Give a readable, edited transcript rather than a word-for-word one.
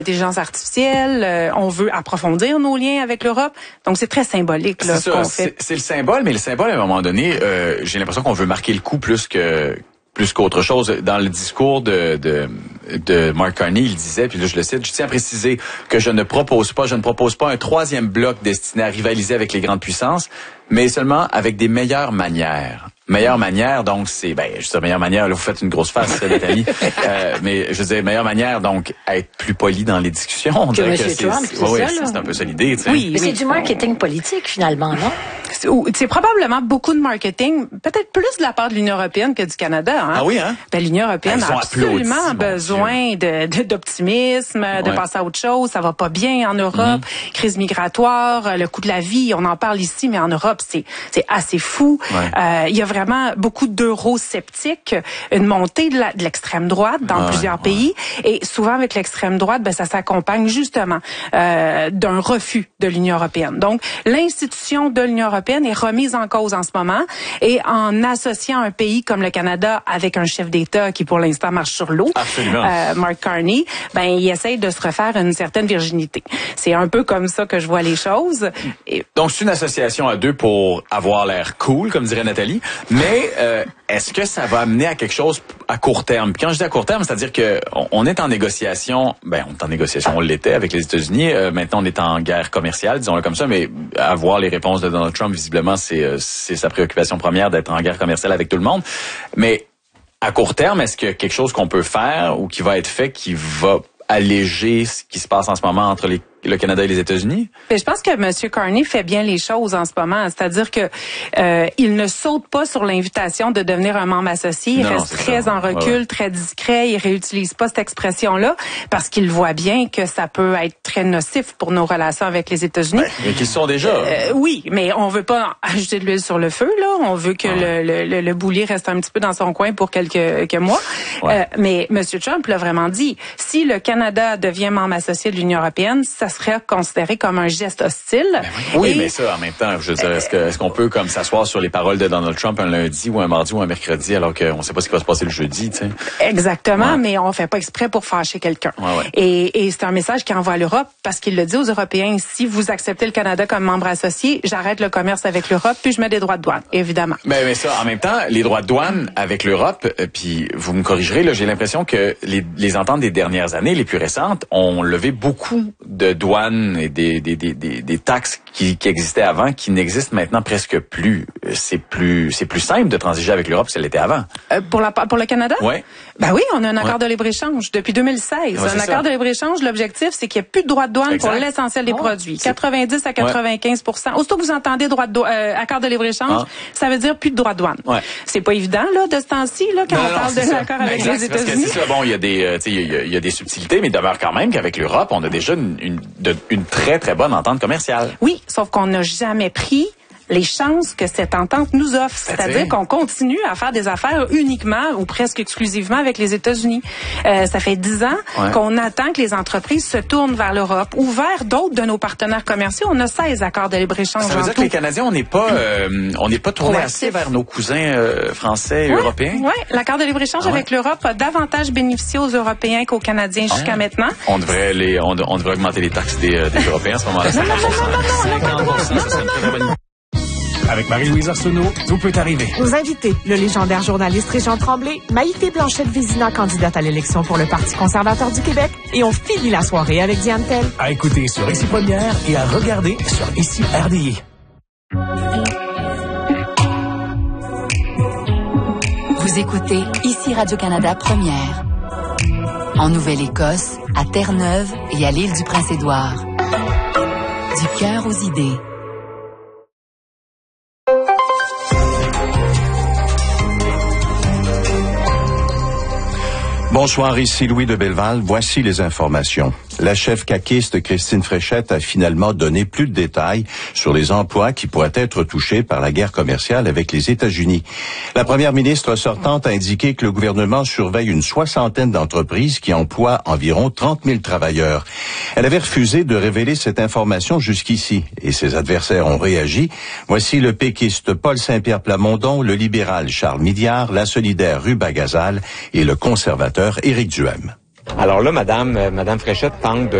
L'intelligence artificielle, on veut approfondir nos liens avec l'Europe. Donc, c'est très symbolique là, ce qu'on fait. C'est le symbole, mais le symbole, à un moment donné, j'ai l'impression qu'on veut marquer le coup plus qu'autre chose. Dans le discours de Mark Carney, il disait, puis là je le cite, je tiens à préciser que je ne propose pas un troisième bloc destiné à rivaliser avec les grandes puissances, mais seulement avec des meilleures manières. Meilleure manière, donc, c'est, je dis meilleure manière, là, vous faites une grosse face, Nathalie. Mais, je veux dire, meilleure manière, donc, être plus poli dans les discussions. On dirait que c'est un peu ça l'idée, tu sais. Oui, mais c'est du marketing politique, finalement, non? C'est probablement beaucoup de marketing, peut-être plus de la part de l'Union européenne que du Canada. Hein? Ah oui, hein? L'Union européenne a absolument besoin d'optimisme, de passer à autre chose. Ça va pas bien en Europe. Crise migratoire, le coût de la vie, on en parle ici, mais en Europe, c'est assez fou. Il y a vraiment beaucoup d'eurosceptiques, une montée de l'extrême droite dans plusieurs pays. Et souvent, avec l'extrême droite, ça s'accompagne justement d'un refus de l'Union européenne. Donc, l'institution de l'Union européenne est remise en cause en ce moment, et en associant un pays comme le Canada avec un chef d'État qui pour l'instant marche sur l'eau, Mark Carney, il essaye de se refaire une certaine virginité. C'est un peu comme ça que je vois les choses. Donc c'est une association à deux pour avoir l'air cool, comme dirait Nathalie, mais est-ce que ça va amener à quelque chose à court terme? Puis quand je dis à court terme, c'est-à-dire que on est en négociation, on l'était avec les États-Unis, maintenant on est en guerre commerciale, disons-le comme ça, mais avoir les réponses de Donald Trump, visiblement, c'est sa préoccupation première d'être en guerre commerciale avec tout le monde. Mais à court terme, est-ce qu'il y a quelque chose qu'on peut faire ou qui va être fait qui va alléger ce qui se passe en ce moment entre le Canada et les États-Unis? Mais je pense que M. Carney fait bien les choses en ce moment. C'est-à-dire que il ne saute pas sur l'invitation de devenir un membre associé. Il reste très en recul, très discret. Il réutilise pas cette expression-là parce qu'il voit bien que ça peut être très nocif pour nos relations avec les États-Unis. Mais qu'ils sont déjà. Oui, mais on veut pas ajouter de l'huile sur le feu, là. On veut que le boulier reste un petit peu dans son coin pour quelques mois. Mais M. Trump l'a vraiment dit. Si le Canada devient membre associé de l'Union européenne, ça serait considéré comme un geste hostile. Oui, mais ça, en même temps, je veux dire, est-ce qu'on peut comme s'asseoir sur les paroles de Donald Trump un lundi ou un mardi ou un mercredi alors qu'on ne sait pas ce qui va se passer le jeudi, tu sais? Exactement, mais on fait pas exprès pour fâcher quelqu'un. Et c'est un message qu'il envoie à l'Europe parce qu'il le dit aux Européens, si vous acceptez le Canada comme membre associé, j'arrête le commerce avec l'Europe puis je mets des droits de douane, évidemment. Mais ça, en même temps, les droits de douane avec l'Europe, puis vous me corrigerez, là, j'ai l'impression que les ententes des dernières années, les plus récentes, ont levé beaucoup de douanes et des taxes qui existaient avant, qui n'existent maintenant presque plus. C'est plus simple de transiger avec l'Europe que ça l'était avant. Pour le Canada? Oui. Oui, on a un accord de libre-échange depuis 2016. Un accord de libre-échange, l'objectif, c'est qu'il n'y ait plus de droits de douane pour l'essentiel des produits. 90 à 95 %. Aussitôt que vous entendez accord de libre-échange, ça veut dire plus de droits de douane. C'est pas évident, là, de ce temps-ci, là, quand on parle de l'accord avec les États-Unis. C'est ça. Bon, il y a des subtilités, mais il demeure quand même qu'avec l'Europe, on a déjà une très, très bonne entente commerciale. Oui, sauf qu'on n'a jamais pris les chances que cette entente nous offre. C'est-à-dire qu'on continue à faire des affaires uniquement ou presque exclusivement avec les États-Unis. Ça fait 10 ans qu'on attend que les entreprises se tournent vers l'Europe ou vers d'autres de nos partenaires commerciaux. On a 16 accords de libre-échange. Ça veut dire que les Canadiens, on n'est pas tourné assez vers nos cousins français et européens? Oui, l'accord de libre-échange avec l'Europe a davantage bénéficié aux Européens qu'aux Canadiens jusqu'à maintenant. On devrait augmenter les taxes des Européens à ce moment-là. Non. Avec Marie-Louise Arsenault, tout peut arriver. Nos invités, le légendaire journaliste Régent Tremblay, Maïté Blanchette-Vézina, candidate à l'élection pour le Parti conservateur du Québec, et on finit la soirée avec Diane Tell. À écouter sur Ici Première et à regarder sur Ici RDI. Vous écoutez Ici Radio-Canada Première. En Nouvelle-Écosse, à Terre-Neuve et à l'île du Prince-Édouard. Du cœur aux idées. Bonsoir, ici Louis de Belleval. Voici les informations. La chef caquiste Christine Fréchette a finalement donné plus de détails sur les emplois qui pourraient être touchés par la guerre commerciale avec les États-Unis. La première ministre sortante a indiqué que le gouvernement surveille une 60aine d'entreprises qui emploient environ 30 000 travailleurs. Elle avait refusé de révéler cette information jusqu'ici et ses adversaires ont réagi. Voici le péquiste Paul Saint-Pierre Plamondon, le libéral Charles Midiard, la solidaire Ruba Gazal et le conservateur Éric Duhem. Alors là, Madame Fréchette tente